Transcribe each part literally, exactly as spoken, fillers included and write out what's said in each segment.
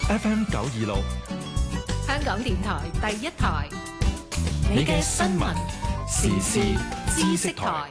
F M 九二六， 香港電台第一台， 你嘅新聞時事知識台。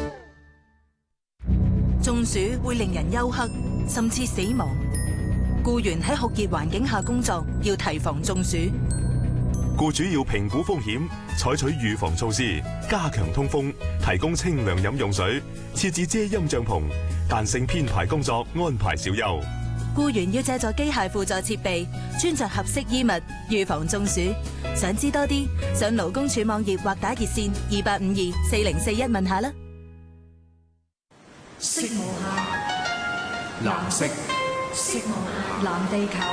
中暑會令人休克，甚至死亡。僱員喺酷熱環境下工作，要提防中暑。 僱主要評估風險，採取預防措施，加強通風，提供清涼飲用水，設置遮陰帳篷，彈性編排工作，安排小休。 僱員要借助機械輔助設備，穿着合適衣物，預防中暑。想知多啲，上勞工處網頁或打熱線二八五二四零四一問下啦。 色無限， 藍色， 色無限，藍地球。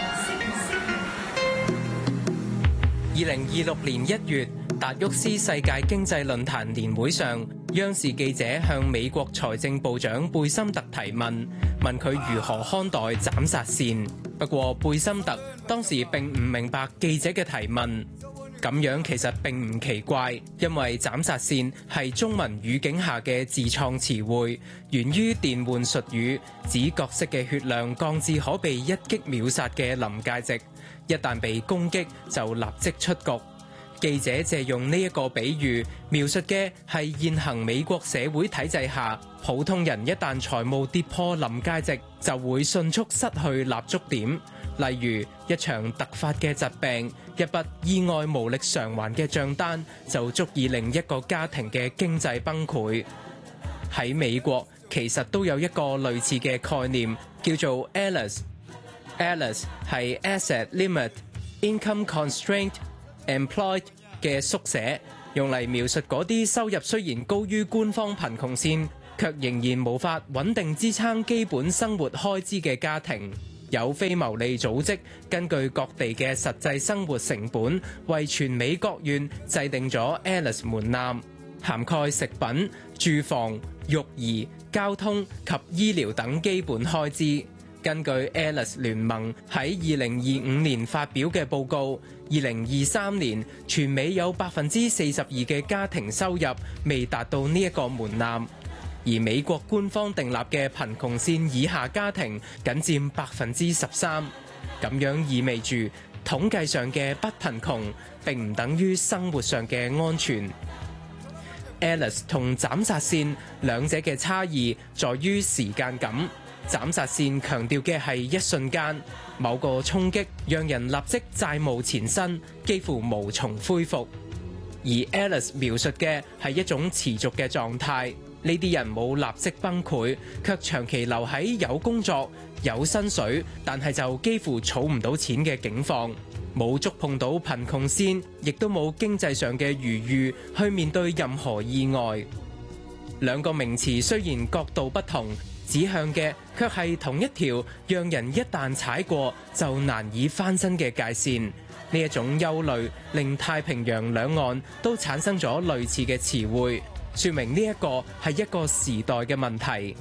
二零二六年一月，達沃斯世界經濟論壇年會上，央視記者向美國財政部長貝森特提問，問佢如何看待斬殺線。不過貝森特當時並唔明白記者嘅提問。咁樣其實並唔奇怪，因為斬殺線係中文語境下嘅自創詞彙，源於電玩術語，指角色嘅血量降至可被一擊秒殺嘅臨界值，一旦被攻擊就立即出局。記者借用呢一個比喻，描述嘅係現行美國社會體制下，普通人一旦財務跌破臨界值，就會迅速失去立足點。例如一場突發嘅疾病，一筆意外無力償還嘅帳單，就足以令一個家庭嘅經濟崩潰。喺美國其實都有一個類似嘅概念，叫做 A L I C E。A L I C E 係 Asset Limit Income Constraint Employed 嘅縮寫，用嚟描述嗰啲收入雖然高於官方貧窮線，卻仍然無法穩定支撐基本生活開支嘅家庭。有非牟利組織根據各地嘅實際生活成本，為全美各縣制定咗 A L I C E 門檻，涵蓋食品、住房、育兒、交通及醫療等基本開支。根據 A L I C E 聯盟喺二零二五年發表嘅報告，二零二三年全美有百分之四十二嘅家庭收入未達到呢一個門檻。而美國官方訂立嘅貧窮線以下家庭僅佔百分之十三，咁樣意味住統計上嘅不貧窮並唔等於生活上嘅安全。A L I C E 同斬殺線兩者嘅差異在於時間感，斬殺線強調嘅係一瞬間，某個衝擊讓人立即債務纏身，幾乎無從恢復；而 A L I C E 描述嘅係一種持續嘅狀態。呢啲人冇立即崩潰，卻長期留喺有工作、有薪水，但係就幾乎儲唔到錢嘅境況，冇觸碰到貧窮線，亦都冇經濟上嘅餘裕去面對任何意外。兩個名詞雖然角度不同，指向嘅卻係同一條讓人一旦踩過就難以翻身嘅界線。呢一種憂慮令太平洋兩岸都產生咗類似嘅詞彙，說明呢一個係一個時代嘅問題。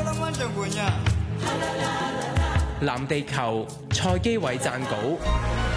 藍地球，蔡基偉撰稿。